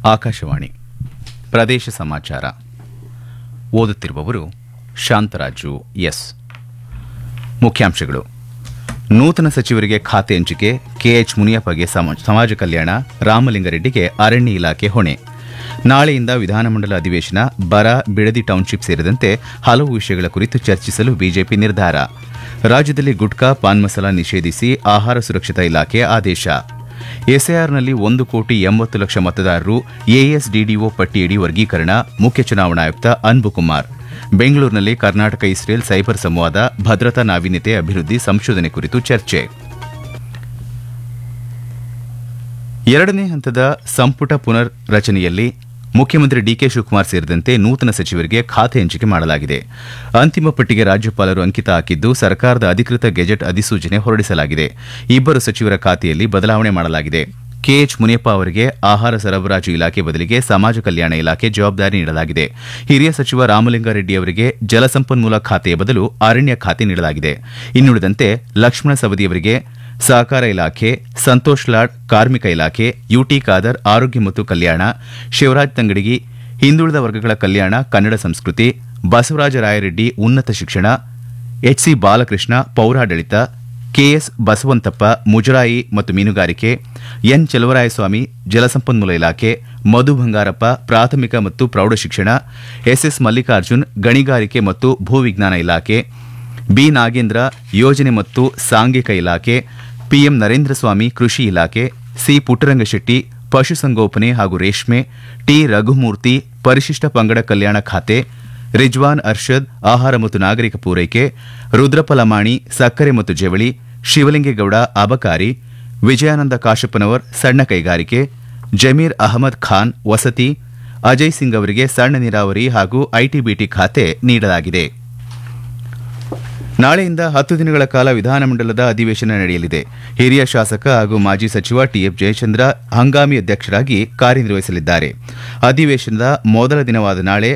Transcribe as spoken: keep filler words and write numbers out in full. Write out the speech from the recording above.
ಆಕಾಶವಾಣಿ ಪ್ರದೇಶ ಸಮಾಚಾರ ಓದುತ್ತಿರುವವರು ಶಾಂತರಾಜು ಎಸ್. ಮುಖ್ಯಾಂಶಗಳು. ನೂತನ ಸಚಿವರಿಗೆ ಖಾತೆ ಹಂಚಿಕೆ, ಕೆಎಚ್ ಮುನಿಯಪ್ಪಗೆ ಸಮಾಜ ಕಲ್ಯಾಣ, ರಾಮಲಿಂಗಾರೆಡ್ಡಿಗೆ ಅರಣ್ಯ ಇಲಾಖೆ ಹೊಣೆ. ನಾಳೆಯಿಂದ ವಿಧಾನಮಂಡಲ ಅಧಿವೇಶನ, ಬರ, ಬಿಡದಿ ಟೌನ್ಶಿಪ್ ಸೇರಿದಂತೆ ಹಲವು ವಿಷಯಗಳ ಕುರಿತು ಚರ್ಚಿಸಲು ಬಿಜೆಪಿ ನಿರ್ಧಾರ. ರಾಜ್ಯದಲ್ಲಿ ಗುಟ್ಕಾ, ಪಾನ್ ಮಸಾಲ ನಿಷೇಧಿಸಿ ಆಹಾರ ಸುರಕ್ಷತಾ ಇಲಾಖೆ ಆದೇಶ. ಎಸ್ಐಆರ್ನಲ್ಲಿ ಒಂದು ಕೋಟಿ ಎಂಬತ್ತು ಲಕ್ಷ ಮತದಾರರು ಎಎಸ್ಡಿಡಿಒ ಪಟ್ಟಿಯಡಿ ವರ್ಗೀಕರಣ, ಮುಖ್ಯ ಚುನಾವಣಾ ಆಯುಕ್ತ ಅನ್ಬುಕುಮಾರ್. ಬೆಂಗಳೂರಿನಲ್ಲಿ ಕರ್ನಾಟಕ ಇಸ್ರೇಲ್ ಸೈಬರ್ ಸಂವಾದ, ಭದ್ರತಾ ನಾವೀನ್ಯತೆ ಅಭಿವೃದ್ಧಿ ಸಂಶೋಧನೆ ಕುರಿತು ಚರ್ಚೆ. ಎರಡನೇ ಹಂತದ ಸಂಪುಟ ಪುನರ್ ರಚನೆಯಲ್ಲಿ ಮುಖ್ಯಮಂತ್ರಿ ಡಿಕೆ ಶಿವಕುಮಾರ್ ಸೇರಿದಂತೆ ನೂತನ ಸಚಿವರಿಗೆ ಖಾತೆ ಹಂಚಿಕೆ ಮಾಡಲಾಗಿದೆ. ಅಂತಿಮ ಪಟ್ಟಿಗೆ ರಾಜ್ಯಪಾಲರು ಅಂಕಿತ ಹಾಕಿದ್ದು, ಸರ್ಕಾರದ ಅಧಿಕೃತ ಗೆಜೆಟ್ ಅಧಿಸೂಚನೆ ಹೊರಡಿಸಲಾಗಿದೆ. ಇಬ್ಬರು ಸಚಿವರ ಖಾತೆಯಲ್ಲಿ ಬದಲಾವಣೆ ಮಾಡಲಾಗಿದೆ. ಕೆಎಚ್ ಮುನಿಯಪ್ಪ ಅವರಿಗೆ ಆಹಾರ ಸರಬರಾಜು ಇಲಾಖೆ ಬದಲಿಗೆ ಸಮಾಜ ಕಲ್ಯಾಣ ಇಲಾಖೆ ಜವಾಬ್ದಾರಿ ನೀಡಲಾಗಿದೆ. ಹಿರಿಯ ಸಚಿವ ರಾಮಲಿಂಗಾರೆಡ್ಡಿ ಅವರಿಗೆ ಜಲಸಂಪನ್ಮೂಲ ಖಾತೆಯ ಬದಲು ಅರಣ್ಯ ಖಾತೆ ನೀಡಲಾಗಿದೆ. ಇನ್ನುಳಿದಂತೆ ಲಕ್ಷ್ಮಣ ಸವದಿಯವರಿಗೆ ಸಹಕಾರ ಇಲಾಖೆ, ಸಂತೋಷ್ ಲಾಡ್ ಕಾರ್ಮಿಕ ಇಲಾಖೆ, ಯುಟಿ ಖಾದರ್ ಆರೋಗ್ಯ ಮತ್ತು ಕಲ್ಯಾಣ, ಶಿವರಾಜ್ ತಂಗಡಗಿ ಹಿಂದುಳಿದ ವರ್ಗಗಳ ಕಲ್ಯಾಣ, ಕನ್ನಡ ಸಂಸ್ಕೃತಿ, ಬಸವರಾಜ ರಾಯರೆಡ್ಡಿ ಉನ್ನತ ಶಿಕ್ಷಣ, ಎಚ್ಸಿ ಬಾಲಕೃಷ್ಣ ಪೌರಾಡಳಿತ, ಕೆಎಸ್ ಬಸವಂತಪ್ಪ ಮುಜರಾಯಿ ಮತ್ತು ಮೀನುಗಾರಿಕೆ, ಎನ್ ಚೆಲುವರಾಯಸ್ವಾಮಿ ಜಲಸಂಪನ್ಮೂಲ ಇಲಾಖೆ, ಮಧು ಬಂಗಾರಪ್ಪ ಪ್ರಾಥಮಿಕ ಮತ್ತು ಪ್ರೌಢಶಿಕ್ಷಣ, ಎಸ್ಎಸ್ ಮಲ್ಲಿಕಾರ್ಜುನ್ ಗಣಿಗಾರಿಕೆ ಮತ್ತು ಭೂವಿಜ್ಞಾನ ಇಲಾಖೆ, ಬಿ ನಾಗೇಂದ್ರ ಯೋಜನೆ ಮತ್ತು ಸಾಂಘಿಕ ಇಲಾಖೆ, ಪಿಎಂ ನರೇಂದ್ರ ಸ್ವಾಮಿ ಕೃಷಿ ಇಲಾಖೆ, ಸಿ ಪುಟ್ಟರಂಗಶೆಟ್ಟಿ ಪಶುಸಂಗೋಪನೆ ಹಾಗೂ ರೇಷ್ಮೆ, ಟಿ ರಘುಮೂರ್ತಿ ಪರಿಶಿಷ್ಟ ಪಂಗಡ ಕಲ್ಯಾಣ ಖಾತೆ, ರಿಜ್ವಾನ್ ಅರ್ಷದ್ ಆಹಾರ ಮತ್ತು ನಾಗರಿಕ ಪೂರೈಕೆ, ರುದ್ರಪ್ಪ ಲಮಾಣಿ ಸಕ್ಕರೆ ಮತ್ತು ಜವಳಿ, ಶಿವಲಿಂಗೇಗೌಡ ಅಬಕಾರಿ, ವಿಜಯಾನಂದ ಕಾಶಪ್ಪನವರ್ ಸಣ್ಣ ಕೈಗಾರಿಕೆ, ಜಮೀರ್ ಅಹಮದ್ ಖಾನ್ ವಸತಿ, ಅಜಯ್ ಸಿಂಗ್ ಅವರಿಗೆ ಸಣ್ಣ ನೀರಾವರಿ ಹಾಗೂ ಐಟಿಬಿಟಿ ಖಾತೆ ನೀಡಲಾಗಿದೆ. ನಾಳೆಯಿಂದ ಹತ್ತು ದಿನಗಳ ಕಾಲ ವಿಧಾನಮಂಡಲದ ಅಧಿವೇಶನ ನಡೆಯಲಿದೆ. ಹಿರಿಯ ಶಾಸಕ ಹಾಗೂ ಮಾಜಿ ಸಚಿವ ಟಿಎಫ್ ಜಯಚಂದ್ರ ಹಂಗಾಮಿ ಅಧ್ಯಕ್ಷರಾಗಿ ಕಾರ್ಯನಿರ್ವಹಿಸಲಿದ್ದಾರೆ. ಅಧಿವೇಶನದ ಮೊದಲ ದಿನವಾದ ನಾಳೆ